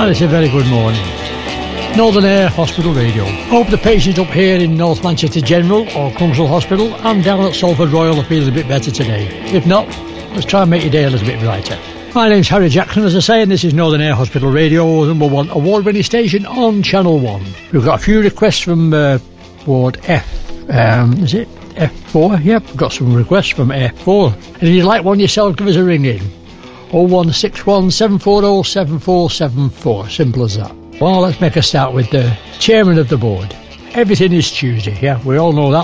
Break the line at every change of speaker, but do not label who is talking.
And it's a very good morning. Northern Air Hospital Radio. Hope the patients up here in North Manchester General or Crunsell Hospital and down at Salford Royal are feeling a bit better today. If not, let's try and make your day a little bit brighter. My name's Harry Jackson, as I say, and this is Northern Air Hospital Radio, #1 award-winning station on Channel 1. We've got a few requests from Ward F. Is it F4? Yep, we've got some requests from F4. And if you'd like one yourself, give us a ring in. 0161 740 7474. Simple as that. Well, let's make a start with the chairman of the board. Everything is Tuesday, yeah, we all know that.